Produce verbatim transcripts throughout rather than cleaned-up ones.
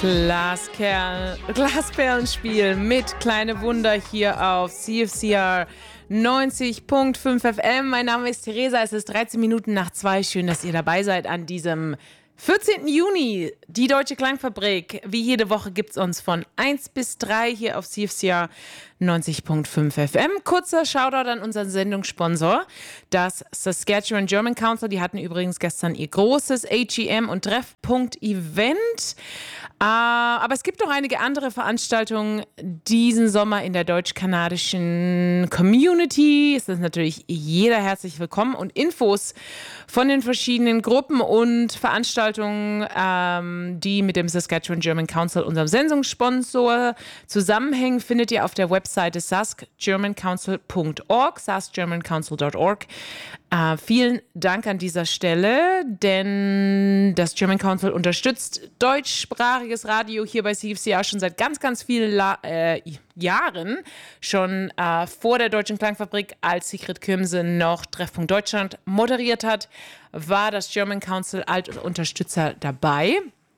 Glaskerl, Glasperlenspiel mit Kleine Wunder hier auf C F C R neunzig Komma fünf F M. Mein Name ist Theresa, es ist dreizehn Minuten nach zwei. Schön, dass ihr dabei seid an diesem vierzehnten Juni. Die Deutsche Klangfabrik. Wie jede Woche gibt es uns von eins bis drei hier auf C F C R neunzig Komma fünf F M. Kurzer Shoutout an unseren Sendungssponsor, das Saskatchewan German Council. Die hatten übrigens gestern ihr großes H E M- und Treffpunkt-Event. Äh, aber es gibt noch einige andere Veranstaltungen diesen Sommer in der deutsch-kanadischen Community. Es ist natürlich jeder herzlich willkommen und Infos von den verschiedenen Gruppen und Veranstaltungen, ähm, die mit dem Saskatchewan German Council, unserem Sendungssponsor, zusammenhängen, findet ihr auf der Webseite sask german council punkt org, sask german council punkt org. Äh, vielen Dank an dieser Stelle, denn das German Council unterstützt deutschsprachiges Radio hier bei C F C R schon seit ganz, ganz vielen La- äh, Jahren. Schon äh, vor der Deutschen Klangfabrik, als Sigrid Kümse noch Treffpunkt Deutschland moderiert hat, war das German Council als Unterstützer dabei.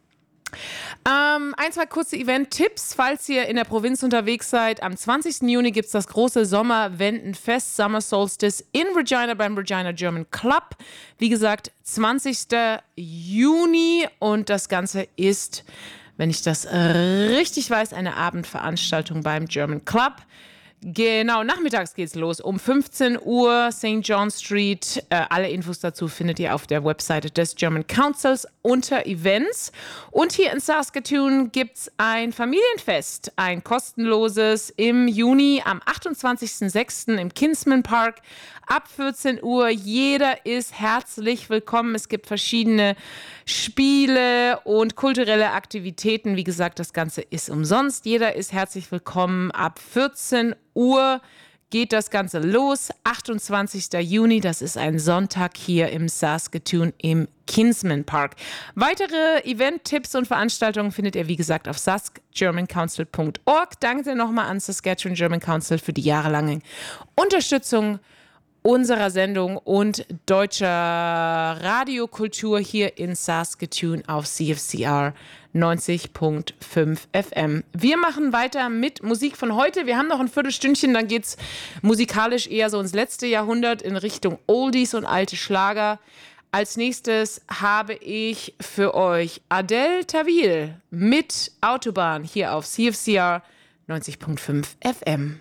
Ähm, ein, zwei kurze Event-Tipps, falls ihr in der Provinz unterwegs seid. Am zwanzigsten Juni gibt es das große Sommerwendenfest Summer Solstice in Regina beim Regina German Club. Wie gesagt, zwanzigsten Juni und das Ganze ist, wenn ich das richtig weiß, eine Abendveranstaltung beim German Club. Genau, nachmittags geht's los. Um fünfzehn Uhr, Saint John Street. Äh, alle Infos dazu findet ihr auf der Webseite des German Councils unter Events. Und hier in Saskatoon gibt's ein Familienfest, ein kostenloses im Juni am achtundzwanzigsten sechsten im Kinsman Park ab vierzehn Uhr. Jeder ist herzlich willkommen. Es gibt verschiedene Spiele und kulturelle Aktivitäten. Wie gesagt, das Ganze ist umsonst. Jeder ist herzlich willkommen. Ab vierzehn Uhr geht das Ganze los. achtundzwanzigsten Juni, das ist ein Sonntag hier im Saskatoon im Kinsman Park. Weitere Event-Tipps und Veranstaltungen findet ihr, wie gesagt, auf sask german council punkt org. Danke nochmal an Saskatchewan German Council für die jahrelange Unterstützung unserer Sendung und deutscher Radiokultur hier in Saskatoon auf C F C R neunzig Komma fünf F M. Wir machen weiter mit Musik von heute. Wir haben noch ein Viertelstündchen, dann geht's musikalisch eher so ins letzte Jahrhundert in Richtung Oldies und alte Schlager. Als nächstes habe ich für euch Adele Tawil mit Autobahn hier auf C F C R neunzig Komma fünf F M.